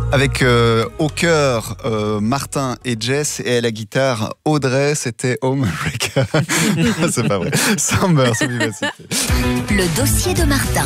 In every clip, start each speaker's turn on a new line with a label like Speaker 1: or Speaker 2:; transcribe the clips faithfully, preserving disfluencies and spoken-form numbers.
Speaker 1: Avec euh, au cœur euh, Martin et Jess et à la guitare Audrey, c'était Homebreaker. C'est pas vrai. Summer, c'est Vivacité.
Speaker 2: Le dossier de Martin.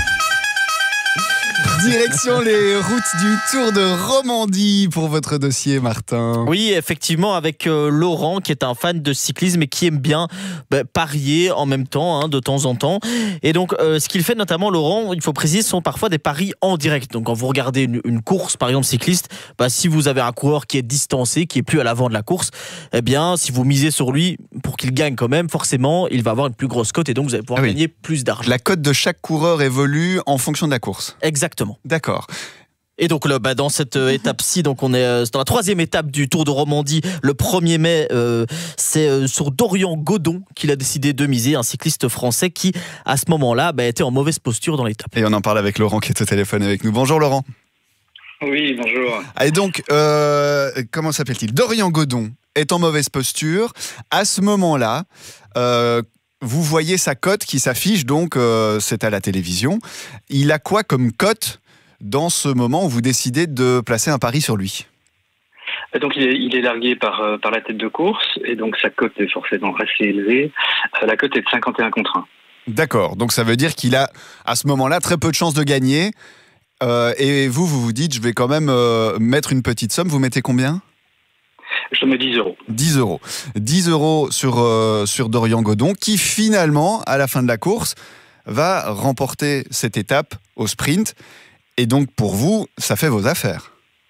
Speaker 1: Direction les routes du Tour de Romandie pour votre dossier, Martin.
Speaker 3: Oui, effectivement, avec euh, Laurent, qui est un fan de cyclisme et qui aime bien bah, parier en même temps, hein, de temps en temps. Et donc, euh, ce qu'il fait notamment, Laurent, il faut préciser, ce sont parfois des paris en direct. Donc, quand vous regardez une, une course, par exemple cycliste, bah, si vous avez un coureur qui est distancé, qui est plus à l'avant de la course, eh bien, si vous misez sur lui pour qu'il gagne quand même, forcément, il va avoir une plus grosse cote et donc vous allez pouvoir ah oui. gagner plus d'argent.
Speaker 1: La cote de chaque coureur évolue en fonction de la course.
Speaker 3: Exactement.
Speaker 1: D'accord.
Speaker 3: Et donc là, bah, dans cette euh, étape-ci, donc on est euh, dans la troisième étape du Tour de Romandie. Le premier mai, euh, c'est euh, sur Dorian Godon qu'il a décidé de miser, un cycliste français qui, à ce moment-là, bah, était en mauvaise posture dans l'étape.
Speaker 1: Et on en parle avec Laurent qui est au téléphone avec nous. Bonjour Laurent.
Speaker 4: Oui, bonjour.
Speaker 1: Et donc, euh, comment s'appelle-t-il ? Dorian Godon est en mauvaise posture. À ce moment-là, euh, vous voyez sa cote qui s'affiche, donc euh, c'est à la télévision. Il a quoi comme cote dans ce moment où vous décidez de placer un pari sur lui ?
Speaker 4: Donc il est, il est largué par, euh, par la tête de course, et donc sa cote est forcément assez élevée. Euh, la cote est de cinquante et un contre un. D'accord,
Speaker 1: donc ça veut dire qu'il a à ce moment-là très peu de chances de gagner. Euh, et vous, vous vous dites, je vais quand même euh, mettre une petite somme. Vous mettez combien ?
Speaker 4: Je mets dix euros.
Speaker 1: dix euros. dix euros sur, euh, sur Dorian Godon, qui finalement, à la fin de la course, va remporter cette étape au sprint. Et donc, pour vous, ça fait vos affaires.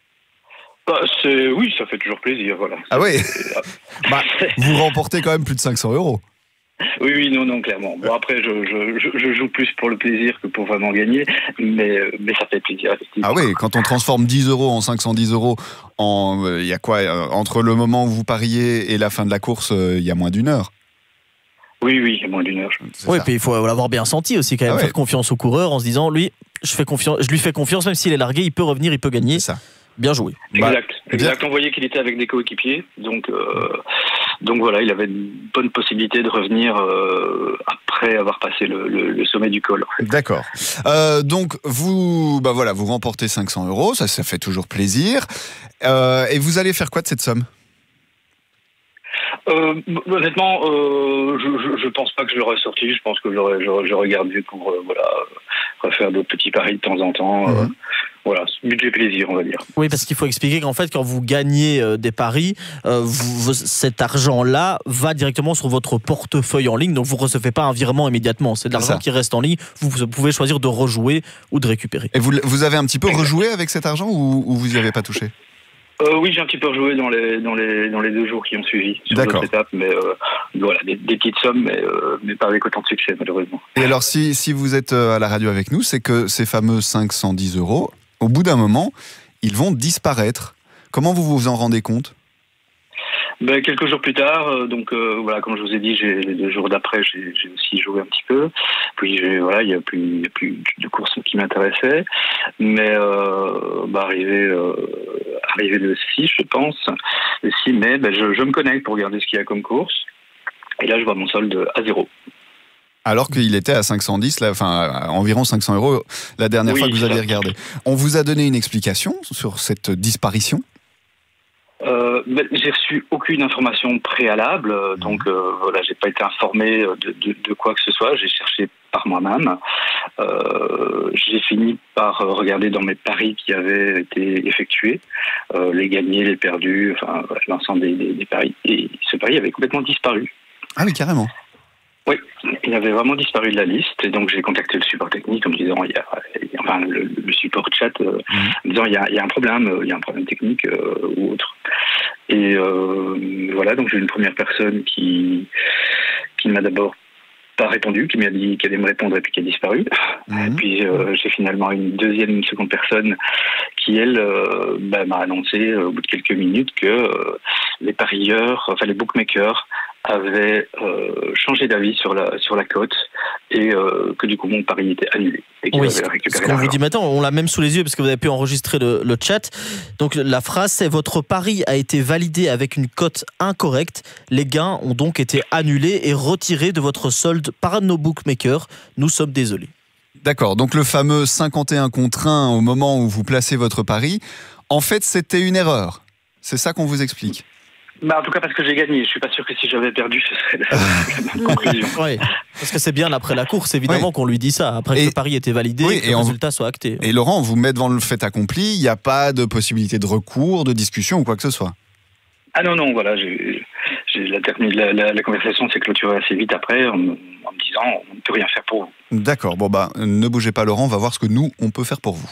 Speaker 4: Bah, c'est... Oui, ça fait toujours plaisir, voilà.
Speaker 1: Ah oui. Bah, vous remportez quand même plus de cinq cents euros.
Speaker 4: Oui, oui, non, non, clairement. Bon, après, je, je, je joue plus pour le plaisir que pour vraiment gagner, mais, mais ça fait plaisir, effectivement.
Speaker 1: Ah oui, quand on transforme dix euros en cinq cent dix euros, il euh, y a quoi euh, entre le moment où vous pariez et la fin de la course, il euh, y a moins d'une heure.
Speaker 4: Oui, oui, il y a moins d'une heure.
Speaker 3: Oui, puis il faut l'avoir bien senti aussi, quand même, ah ouais. Faire confiance au coureur en se disant, lui, je, fais confiance, je lui fais confiance, même s'il est largué, il peut revenir, il peut gagner.
Speaker 1: C'est ça.
Speaker 3: Bien joué.
Speaker 4: Exact.
Speaker 1: Bah,
Speaker 4: exact. On voyait qu'il était avec des coéquipiers, donc euh, donc voilà, il avait une bonne possibilité de revenir euh, après avoir passé le, le, le sommet du col. En fait.
Speaker 1: D'accord. Euh, donc vous, bah voilà, vous remportez cinq cents euros, ça, ça fait toujours plaisir. Euh, et vous allez faire quoi de cette somme ?
Speaker 4: Euh, honnêtement, euh, je, je, je pense pas que je l'aurais sorti. Je pense que j'aurais, j'aurais, j'aurais gardé pour euh, voilà, refaire d'autres petits paris de temps en temps.
Speaker 1: Mmh.
Speaker 4: Euh, voilà, budget plaisir, on va dire.
Speaker 3: Oui, parce qu'il faut expliquer qu'en fait, quand vous gagnez euh, des paris, euh, vous, cet argent-là va directement sur votre portefeuille en ligne. Donc, vous ne recevez pas un virement immédiatement. C'est de l'argent qui reste en ligne. Vous pouvez choisir de rejouer ou de récupérer.
Speaker 1: Et vous, vous avez un petit peu rejoué avec cet argent ou, ou vous n'y avez pas touché ?
Speaker 4: Euh, oui, j'ai un petit peu rejoué dans les dans les dans les deux jours qui ont suivi sur d'autres étapes, mais euh, voilà des, des petites sommes, mais euh, mais pas avec autant de succès malheureusement.
Speaker 1: Et alors, si si vous êtes à la radio avec nous, c'est que ces fameux cinq cent dix euros, au bout d'un moment, ils vont disparaître. Comment vous vous en rendez compte ?
Speaker 4: Ben, quelques jours plus tard, euh, donc euh, voilà, comme je vous ai dit, j'ai, les deux jours d'après, j'ai, j'ai aussi joué un petit peu. Puis j'ai, voilà, il y a plus, il y a plus de courses qui m'intéressaient. Mais euh, bah, arrivé, euh, arrivé le six, je pense, le six mai, ben, je, je me connecte pour regarder ce qu'il y a comme course. Et là, je vois mon solde à zéro.
Speaker 1: Alors qu'il était à cinq cent dix, là, enfin à environ cinq cents euros la dernière oui, fois que vous aviez regardé. On vous a donné une explication sur cette disparition ?
Speaker 4: Euh, ben, j'ai reçu aucune information préalable, euh, donc euh, voilà, j'ai pas été informé de, de, de quoi que ce soit. J'ai cherché par moi-même. Euh, j'ai fini par regarder dans mes paris qui avaient été effectués, euh, les gagnés, les perdus, enfin l'ensemble des, des, des paris. Et ce pari avait complètement disparu.
Speaker 1: Ah oui, carrément.
Speaker 4: Oui, il avait vraiment disparu de la liste, et donc j'ai contacté le support technique en me disant, il y a, enfin le, le support chat, euh, mmh. en me disant il y a, il y a un problème, il y a un problème technique euh, ou autre. Et euh, voilà, donc j'ai eu une première personne qui qui ne m'a d'abord pas répondu, qui m'a dit qu'elle allait me répondre et puis qui a disparu. Mmh. Et puis euh, j'ai finalement une deuxième, une seconde personne qui elle euh, bah, m'a annoncé euh, au bout de quelques minutes que euh, les parieurs, enfin les bookmakers avait euh, changé d'avis sur la sur la cote et euh, que du coup mon pari était annulé et qu'il
Speaker 3: oui,
Speaker 4: avait récupéré
Speaker 3: ce qu'on vous dit maintenant, on l'a même sous les yeux parce que vous avez pu enregistrer le, le chat. Donc la phrase c'est: votre pari a été validé avec une cote incorrecte. Les gains ont donc été annulés et retirés de votre solde par nos bookmakers. Nous sommes désolés.
Speaker 1: D'accord, donc le fameux cinquante et un contre un au moment où vous placez votre pari, En fait, c'était une erreur. C'est ça qu'on vous explique.
Speaker 4: Bah, en tout cas, parce que j'ai gagné. Je suis pas sûr que si j'avais perdu, ce serait la, la même conclusion.
Speaker 3: Oui, parce que c'est bien après la course, évidemment, oui. qu'on lui dit ça. Après que et, le pari était validé, oui, et que le résultat soit acté.
Speaker 1: Et Laurent, on vous met devant le fait accompli. Il n'y a pas de possibilité de recours, de discussion ou quoi que ce soit.
Speaker 4: Ah non, non, voilà. J'ai, j'ai la, la, la, la conversation s'est clôturée assez vite après, en, en me disant on ne peut rien faire pour vous.
Speaker 1: D'accord. Bon, bah, ne bougez pas, Laurent. On va voir ce que nous, on peut faire pour vous.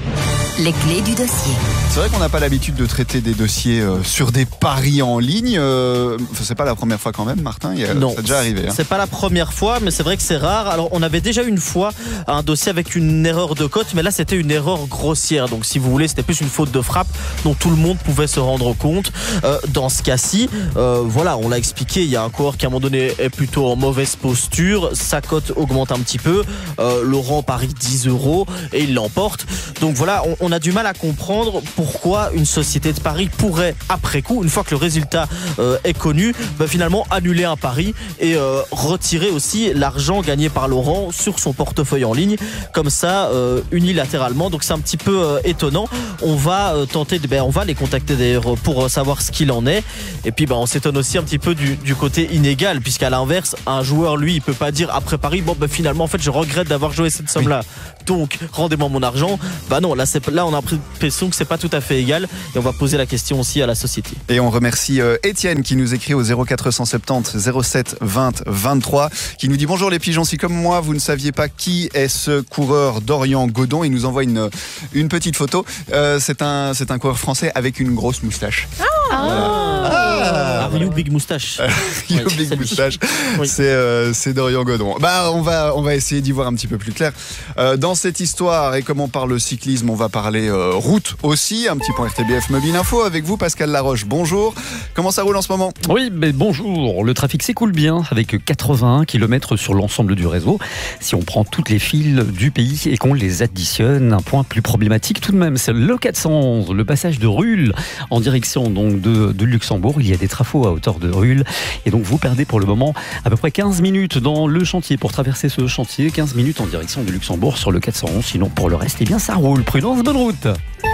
Speaker 2: Les clés du dossier.
Speaker 1: C'est vrai qu'on n'a pas l'habitude de traiter des dossiers euh, sur des paris en ligne. Euh, c'est pas la première fois quand même, Martin. Il y a,
Speaker 3: non,
Speaker 1: ça a déjà arrivé. Hein.
Speaker 3: C'est pas la première fois, mais c'est vrai que c'est rare. Alors, on avait déjà une fois un dossier avec une erreur de cote, mais là, c'était une erreur grossière. Donc, si vous voulez, c'était plus une faute de frappe dont tout le monde pouvait se rendre compte. Euh, dans ce cas-ci, euh, voilà, on l'a expliqué. Il y a un coureur qui, à un moment donné, est plutôt en mauvaise posture. Sa cote augmente un petit peu. Euh, Laurent parie dix euros et il l'emporte. Donc, voilà, on, on a du mal à comprendre pourquoi une société de paris pourrait, après coup, une fois que le résultat euh, est connu, bah, finalement annuler un pari et euh, retirer aussi l'argent gagné par Laurent sur son portefeuille en ligne, comme ça, euh, unilatéralement. Donc c'est un petit peu euh, étonnant. On va euh, tenter, de, ben, on va les contacter d'ailleurs pour euh, savoir ce qu'il en est. Et puis, ben, on s'étonne aussi un petit peu du, du côté inégal, puisqu'à l'inverse, un joueur, lui, il peut pas dire après pari, bon, ben, finalement, en fait, je regrette d'avoir joué cette somme-là. Oui. Donc, rendez-moi mon argent. Bah non, là, c'est, là, on a l'impression que c'est pas tout à fait égal, et on va poser la question aussi à la société.
Speaker 1: Et on remercie euh, Étienne qui nous écrit au zéro quatre cent soixante-dix zéro sept vingt vingt-trois, qui nous dit bonjour les pigeons, si comme moi vous ne saviez pas qui est ce coureur Dorian Godon, il nous envoie une, une petite photo. Euh, c'est un, c'est un coureur français avec une grosse moustache.
Speaker 3: Ah, voilà. ah Rio Big Moustache.
Speaker 1: Rio oui, Big Moustache. Oui. C'est, euh, c'est Dorian Godon. Bah, on va, on va essayer d'y voir un petit peu plus clair. Euh, dans cette histoire, et comme on parle cyclisme, on va parler euh, route aussi. Un petit point R T B F Mobile Info avec vous, Pascal Laroche. Bonjour. Comment ça roule en ce moment ?
Speaker 5: Oui, mais bonjour. Le trafic s'écoule bien avec quatre-vingt-un kilomètres sur l'ensemble du réseau. Si on prend toutes les files du pays et qu'on les additionne, un point plus problématique tout de même, c'est le quatre cent onze, le passage de Ruhl en direction donc de, de Luxembourg. Il y a des trafos à hauteur de Ruhl et donc vous perdez pour le moment à peu près quinze minutes dans le chantier pour traverser ce chantier, quinze minutes en direction de Luxembourg sur le quatre cent onze. Sinon pour le reste, eh bien ça roule. Prudence, bonne route.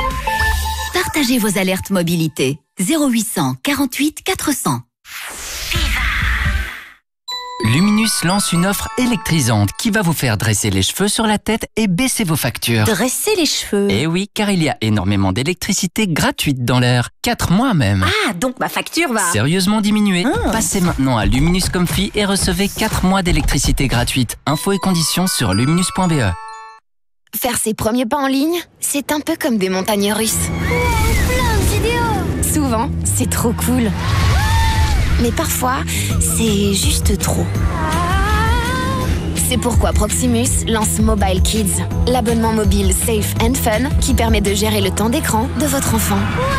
Speaker 2: Partagez vos alertes mobilité. zéro huit cent quarante-huit quatre cents.
Speaker 6: Luminus lance une offre électrisante qui va vous faire dresser les cheveux sur la tête et baisser vos factures.
Speaker 2: Dresser les cheveux ?
Speaker 6: Eh oui, car il y a énormément d'électricité gratuite dans l'air. quatre mois même.
Speaker 2: Ah, donc ma facture va...
Speaker 6: Sérieusement diminuer. Ah. Passez maintenant à Luminus Comfy et recevez quatre mois d'électricité gratuite. Infos et conditions sur luminus point b e.
Speaker 7: Faire ses premiers pas en ligne, c'est un peu comme des montagnes russes.
Speaker 8: Plein de vidéos.
Speaker 7: Souvent, c'est trop cool. Mais parfois, c'est juste trop. C'est pourquoi Proximus lance Mobile Kids, l'abonnement mobile safe and fun qui permet de gérer le temps d'écran de votre enfant.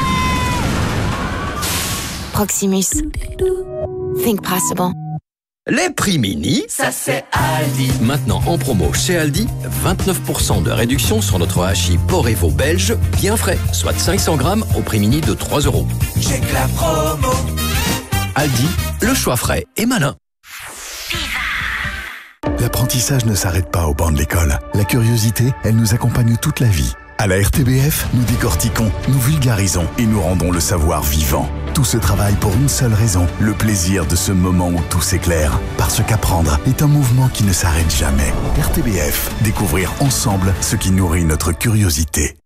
Speaker 7: Proximus. Think possible.
Speaker 9: Les prix mini, ça c'est Aldi. Maintenant en promo chez Aldi, vingt-neuf pour cent de réduction sur notre hachis porc et veau belge, bien frais, soit cinq cents grammes au prix mini de trois euros.
Speaker 10: J'ai que la promo.
Speaker 9: Aldi, le choix frais et malin.
Speaker 11: L'apprentissage ne s'arrête pas au banc de l'école. La curiosité, elle nous accompagne toute la vie. À la R T B F, nous décortiquons, nous vulgarisons et nous rendons le savoir vivant. Tout ce travail pour une seule raison, le plaisir de ce moment où tout s'éclaire. Parce qu'apprendre est un mouvement qui ne s'arrête jamais. R T B F, découvrir ensemble ce qui nourrit notre curiosité.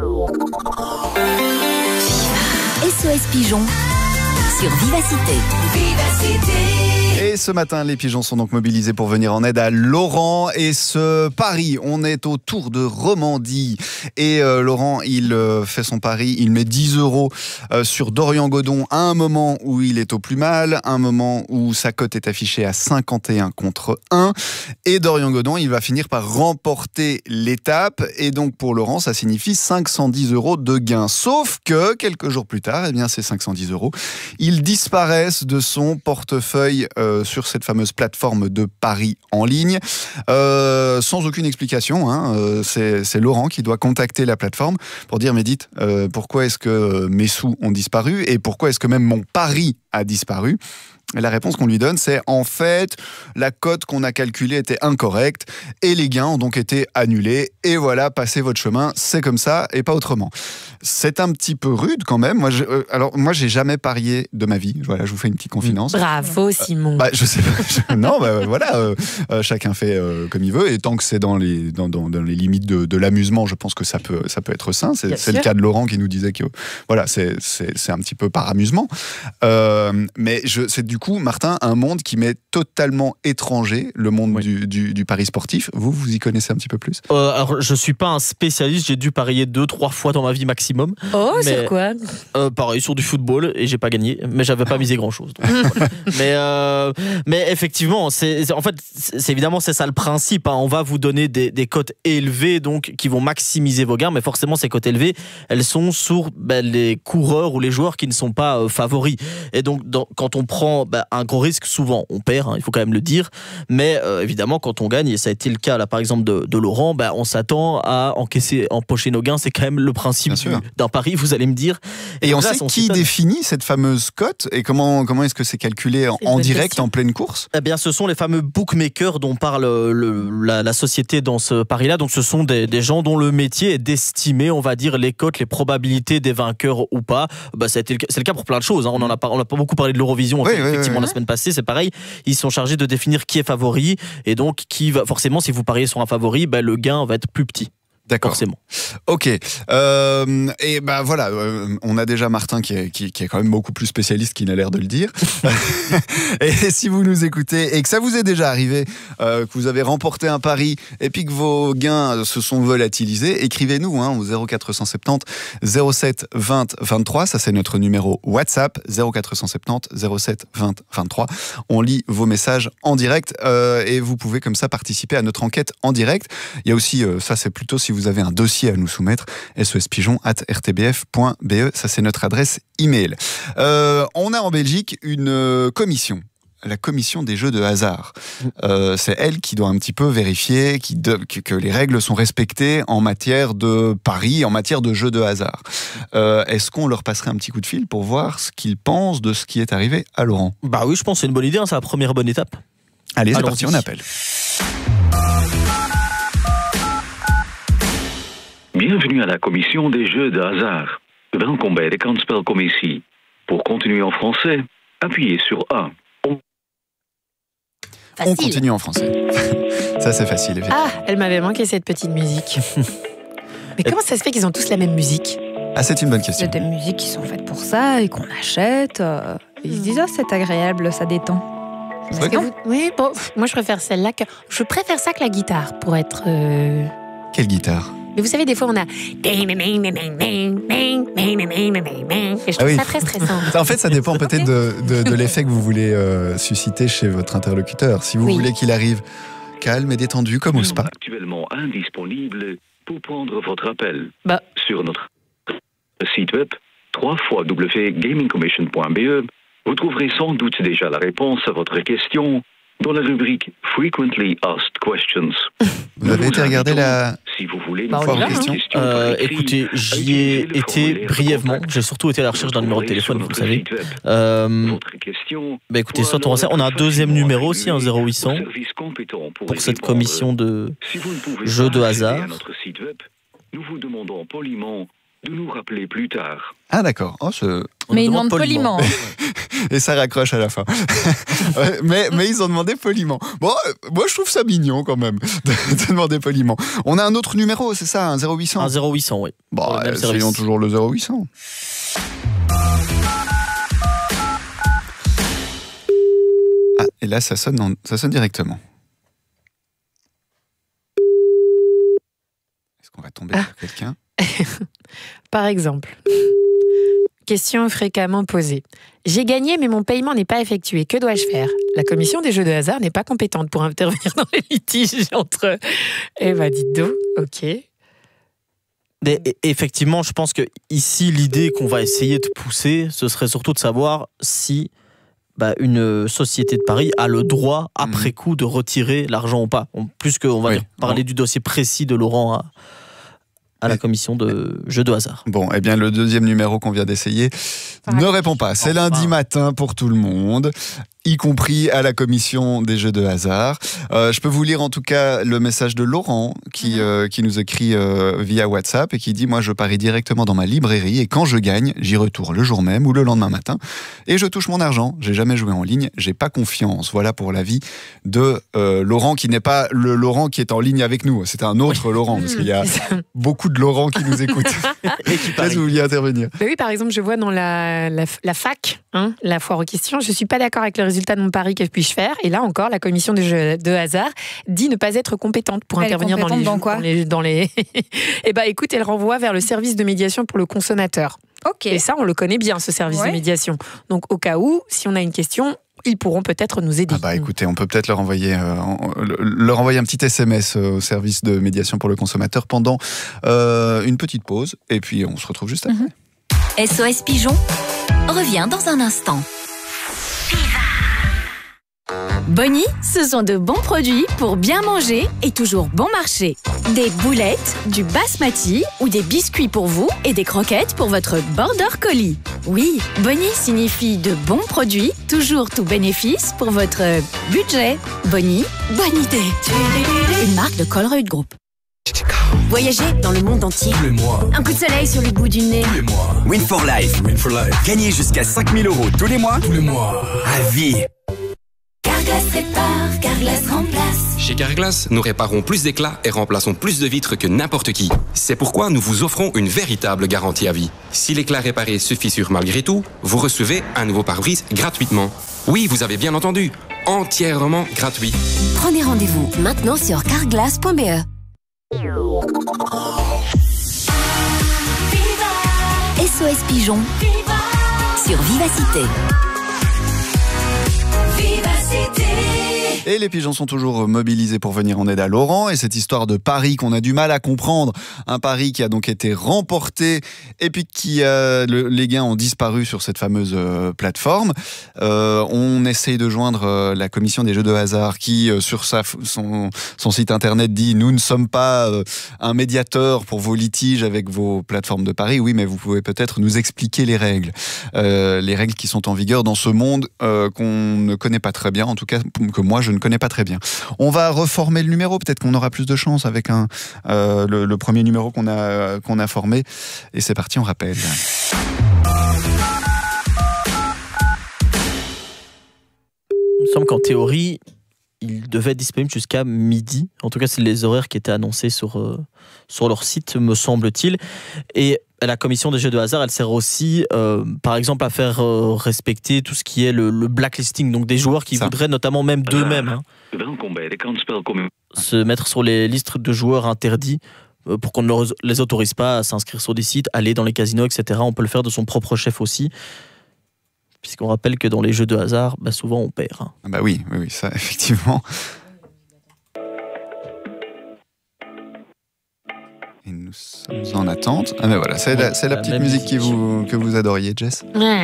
Speaker 2: S O S Pigeon sur Vivacité.
Speaker 7: Vivacité.
Speaker 1: Et ce matin, les pigeons sont donc mobilisés pour venir en aide à Laurent. Et ce pari, on est au Tour de Romandie. Et euh, Laurent, il euh, fait son pari, il met dix euros euh, sur Dorian Godon à un moment où il est au plus mal, un moment où sa cote est affichée à cinquante et un contre un. Et Dorian Godon, il va finir par remporter l'étape. Et donc pour Laurent, ça signifie cinq cent dix euros de gain. Sauf que quelques jours plus tard, eh bien, ces cinq cent dix euros, ils disparaissent de son portefeuille euh, sur cette fameuse plateforme de paris en ligne, euh, sans aucune explication. Hein. Euh, c'est, c'est Laurent qui doit contacter la plateforme pour dire, mais dites, euh, pourquoi est-ce que mes sous ont disparu et pourquoi est-ce que même mon pari a disparu ? Et la réponse qu'on lui donne, c'est en fait, la cote qu'on a calculée était incorrecte et les gains ont donc été annulés. Et voilà, passez votre chemin, c'est comme ça et pas autrement. C'est un petit peu rude quand même. Moi, je, euh, alors, moi, j'ai jamais parié de ma vie. Voilà, je vous fais une petite confidence.
Speaker 10: Bravo, Simon.
Speaker 1: Euh, bah, je sais pas. Je, non, bah, voilà, euh, euh, chacun fait euh, comme il veut. Et tant que c'est dans les, dans, dans, dans les limites de, de l'amusement, je pense que ça peut, ça peut être sain. C'est, c'est le cas de Laurent qui nous disait que voilà, c'est, c'est, c'est un petit peu par amusement. Euh, mais je, c'est du coup, Martin, un monde qui m'est totalement étranger, le monde oui. du, du, du pari sportif. Vous, vous y connaissez un petit peu plus ?
Speaker 3: euh, Alors, je suis pas un spécialiste. J'ai dû parier deux, trois fois dans ma vie maximum.
Speaker 10: Oh, mais, c'est quoi
Speaker 3: euh, Pareil, sur du football, et j'ai pas gagné, mais j'avais pas misé grand chose. Donc, voilà. mais, euh, mais effectivement, c'est, c'est, en fait, c'est, évidemment, c'est ça le principe. Hein. On va vous donner des, des cotes élevées, donc, qui vont maximiser vos gains, mais forcément, ces cotes élevées, elles sont sur ben, les coureurs ou les joueurs qui ne sont pas euh, favoris. Et donc, dans, quand on prend ben, un gros risque, souvent, on perd, hein, il faut quand même le dire. Mais euh, évidemment, quand on gagne, et ça a été le cas, là, par exemple, de, de Laurent, ben, on s'attend à encaisser, empocher nos gains. C'est quand même le principe du, d'un pari, vous allez me dire.
Speaker 1: Et, et on là, sait on qui s'étonne. Définit cette fameuse cote et comment, comment est-ce que c'est calculé en, en direct, question. En pleine course ?
Speaker 3: Eh bien, ce sont les fameux bookmakers dont parle le, la, la société dans ce pari-là. Donc, ce sont des, des gens dont le métier est d'estimer, on va dire, les cotes, les probabilités des vainqueurs ou pas. Bah, ça a été le, c'est le cas pour plein de choses. Hein. On en a pas, on a pas beaucoup parlé de l'Eurovision. Oui, effectivement, oui, oui, oui. La semaine passée, c'est pareil. Ils sont chargés de définir qui est favori et donc qui va forcément, si vous pariez sur un favori, bah, le gain va être plus petit.
Speaker 1: D'accord.
Speaker 3: Forcément.
Speaker 1: Ok. Euh, et ben bah voilà, euh, on a déjà Martin qui est, qui, qui est quand même beaucoup plus spécialiste qu'il n'a l'air de le dire. Et si vous nous écoutez et que ça vous est déjà arrivé, euh, que vous avez remporté un pari et puis que vos gains se sont volatilisés, écrivez-nous hein, au zéro quatre cent soixante-dix zéro sept vingt vingt-trois. Ça c'est notre numéro WhatsApp zéro quatre cent soixante-dix zéro sept vingt vingt-trois. On lit vos messages en direct euh, et vous pouvez comme ça participer à notre enquête en direct. Il y a aussi, euh, ça c'est plutôt si vous avez un dossier à nous soumettre, s o s pigeon arobase r t b f point b e, ça c'est notre adresse email. Euh, on a en Belgique une commission, la commission des jeux de hasard. Euh, c'est elle qui doit un petit peu vérifier qui de, que, que les règles sont respectées en matière de paris, en matière de jeux de hasard. Euh, est-ce qu'on leur passerait un petit coup de fil pour voir ce qu'ils pensent de ce qui est arrivé à Laurent ?
Speaker 3: Bah oui, je pense que c'est une bonne idée, hein, c'est la première bonne étape.
Speaker 1: Allez, c'est parti, on appelle.
Speaker 12: Bienvenue à la commission des jeux de hasard. Welkom bij de kansspelcommissie. Pour continuer en français, appuyez sur un.
Speaker 1: On continue en français. Ça, c'est facile, effectivement.
Speaker 10: Ah, elle m'avait manqué cette petite musique. Mais comment ça se fait qu'ils ont tous la même musique ?
Speaker 1: Ah, c'est une bonne question.
Speaker 13: C'est des musiques qui sont faites pour ça et qu'on achète. Euh, ils se disent, ah, c'est agréable, ça détend.
Speaker 10: Est-ce que vous... Oui, bon, moi je préfère celle-là. Que... Je préfère ça que la guitare, pour être... Euh...
Speaker 1: Quelle guitare ?
Speaker 10: Mais vous savez, des fois, on a... Et je trouve ah oui. ça très stressant.
Speaker 1: En fait, ça dépend peut-être de, de, de l'effet que vous voulez euh, susciter chez votre interlocuteur. Si vous oui. voulez qu'il arrive calme et détendu comme au spa.
Speaker 12: Actuellement indisponible pour prendre votre appel.
Speaker 10: Bah.
Speaker 12: Sur notre site web w w w point gaming commission point b e, vous trouverez sans doute déjà la réponse à votre question dans la rubrique Frequently Asked Questions.
Speaker 1: Vous avez été regarder la...
Speaker 12: Si vous voulez
Speaker 1: bah,
Speaker 12: une
Speaker 1: question
Speaker 3: euh, écoutez, j'y ai été brièvement. J'ai surtout été à la recherche d'un numéro de téléphone, vous le savez. Euh, bah écoutez, soit on, on a un deuxième numéro aussi, un zéro huit cents, pour cette commission de jeux de hasard.
Speaker 12: Nous vous demandons poliment de nous rappeler plus tard.
Speaker 1: Ah d'accord. Oh, ce...
Speaker 13: Mais ils demandent poliment.
Speaker 1: Et ça raccroche à la fin. ouais, mais, mais ils ont demandé poliment. Bon, moi je trouve ça mignon quand même de demander poliment. On a un autre numéro, c'est ça, un zéro huit cents ?
Speaker 3: Un zéro huit cents, oui.
Speaker 1: Bon, euh, essayons toujours le zéro huit cents. Ah, et là ça sonne, en... ça sonne directement. Est-ce qu'on va tomber ah. sur quelqu'un ?
Speaker 10: Par exemple, question fréquemment posée. J'ai gagné, mais mon paiement n'est pas effectué. Que dois-je faire ? La commission des jeux de hasard n'est pas compétente pour intervenir dans les litiges entre... Eh ben, dites donc, ok.
Speaker 3: Mais effectivement, je pense que ici, l'idée qu'on va essayer de pousser, ce serait surtout de savoir si bah, une société de paris a le droit, après coup, de retirer l'argent ou pas. Plus qu'on va oui. dire, parler bon. du dossier précis de Laurent à... à la commission de jeux de hasard.
Speaker 1: Bon, eh bien, le deuxième numéro qu'on vient d'essayer ne répond pas. C'est lundi matin pour tout le monde, y compris à la commission des jeux de hasard. Euh, je peux vous lire en tout cas le message de Laurent qui, euh, qui nous écrit euh, via WhatsApp et qui dit « Moi, je parie directement dans ma librairie et quand je gagne, j'y retourne le jour même ou le lendemain matin et je touche mon argent. J'ai jamais joué en ligne, j'ai pas confiance. » Voilà pour l'avis de euh, Laurent qui n'est pas le Laurent qui est en ligne avec nous. C'est un autre Laurent parce qu'il y a beaucoup de Laurent qui nous écoutent. Est-ce que vous vouliez intervenir?
Speaker 10: Bah oui, par exemple, je vois dans la, la, la fac, hein, la foire aux questions, je suis pas d'accord avec le résultat de mon pari, que puis-je faire? Et là encore, la commission des jeux de hasard dit ne pas être compétente pour
Speaker 13: elle
Speaker 10: intervenir dans les,
Speaker 13: dans quoi
Speaker 10: dans les, dans les... Eh ben, écoute, elle renvoie vers le service de médiation pour le consommateur.
Speaker 13: Ok.
Speaker 10: Et ça, on le connaît bien, ce service
Speaker 13: ouais.
Speaker 10: de médiation. Donc, au cas où, si on a une question, ils pourront peut-être nous aider.
Speaker 1: Ah bah écoutez, on peut peut-être leur envoyer, euh, leur envoyer un petit S M S au service de médiation pour le consommateur pendant euh, une petite pause. Et puis, on se retrouve juste après.
Speaker 2: Mm-hmm. S O S Pigeon revient dans un instant. Bonnie, ce sont de bons produits pour bien manger et toujours bon marché. Des boulettes, du basmati ou des biscuits pour vous et des croquettes pour votre border collie. Oui, Bonnie signifie de bons produits, toujours tout bénéfice pour votre budget. Bonnie, bonne idée. Une marque de Colruyt Group.
Speaker 14: Voyager dans le monde entier.
Speaker 15: Tous les mois.
Speaker 14: Un coup de soleil sur le bout du nez.
Speaker 15: Tous les mois.
Speaker 16: Win for Life.
Speaker 15: Win for Life.
Speaker 16: Gagner jusqu'à cinq mille euros tous les mois.
Speaker 15: Tous les mois.
Speaker 16: À vie.
Speaker 14: Carglass répare, Carglass remplace.
Speaker 17: Chez Carglass, nous réparons plus d'éclats et remplaçons plus de vitres que n'importe qui. C'est pourquoi nous vous offrons une véritable garantie à vie. Si l'éclat réparé se fissure malgré tout, vous recevez un nouveau pare-brise gratuitement. Oui, vous avez bien entendu, entièrement gratuit.
Speaker 14: Prenez rendez-vous maintenant sur carglass point b e.
Speaker 2: S O S Pigeon sur Vivacité.
Speaker 1: Et les pigeons sont toujours mobilisés pour venir en aide à Laurent. Et cette histoire de pari qu'on a du mal à comprendre, un pari qui a donc été remporté et puis qui a, le, les gains ont disparu sur cette fameuse euh, plateforme. Euh, on essaye de joindre euh, la commission des jeux de hasard qui, euh, sur sa, son, son site internet, dit « Nous ne sommes pas euh, un médiateur pour vos litiges avec vos plateformes de paris. » Oui, mais vous pouvez peut-être nous expliquer les règles. Euh, les règles qui sont en vigueur dans ce monde euh, qu'on ne connaît pas très bien, en tout cas que moi je ne connais pas très bien. On va reformer le numéro, peut-être qu'on aura plus de chance avec un, euh, le, le premier numéro qu'on a, qu'on a formé. Et c'est parti, on rappelle.
Speaker 3: Il me semble qu'en théorie, il devait être disponible jusqu'à midi. En tout cas, c'est les horaires qui étaient annoncés sur, euh, sur leur site, me semble-t-il. Et la commission des jeux de hasard, elle sert aussi, euh, par exemple, à faire euh, respecter tout ce qui est le, le blacklisting, donc des joueurs qui Ça. voudraient notamment même d'eux-mêmes hein, se mettre sur les listes de joueurs interdits euh, pour qu'on ne les autorise pas à s'inscrire sur des sites, aller dans les casinos, et cetera. On peut le faire de son propre chef aussi. Puisqu'on rappelle que dans les jeux de hasard, bah souvent on perd. Hein.
Speaker 1: Bah oui, oui, oui, ça, effectivement. Et nous sommes en attente. Ah mais voilà, c'est la, c'est la petite la musique qui vous, que vous adoriez, Jess.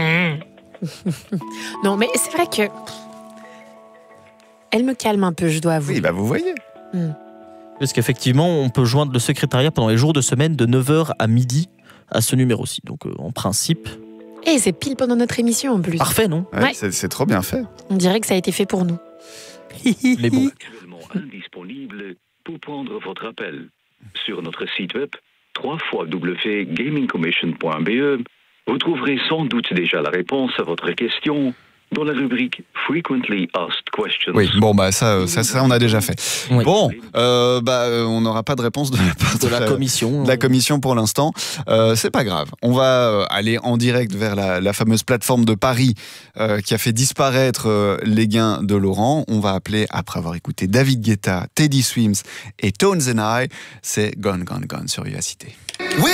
Speaker 10: Non, mais c'est vrai que elle me calme un peu, je dois avouer.
Speaker 1: Oui, bah vous voyez.
Speaker 10: Mm.
Speaker 3: Parce qu'effectivement, on peut joindre le secrétariat pendant les jours de semaine de neuf heures à midi à ce numéro-ci. Donc euh, en principe...
Speaker 10: Et c'est pile pendant notre émission en plus.
Speaker 3: Parfait, non?
Speaker 1: Ouais, ouais. C'est, c'est trop bien fait.
Speaker 10: On dirait que ça a été fait pour nous.
Speaker 3: Mais bon.
Speaker 12: Indisponible pour prendre votre appel. Sur notre site web w w w point gaming commission point b e, vous trouverez sans doute déjà la réponse à votre question dans la rubrique Frequently Asked Questions.
Speaker 1: Oui, bon, bah ça, ça, ça on a déjà fait. Oui. Bon, euh, bah, on n'aura pas de réponse de la part de,
Speaker 3: de la, la commission.
Speaker 1: De la commission pour l'instant. Euh, c'est pas grave. On va aller en direct vers la, la fameuse plateforme de paris euh, qui a fait disparaître euh, les gains de Laurent. On va appeler, après avoir écouté David Guetta, Teddy Swims et Tones and I, c'est Gone, Gone, Gone sur Vivacité. Oui.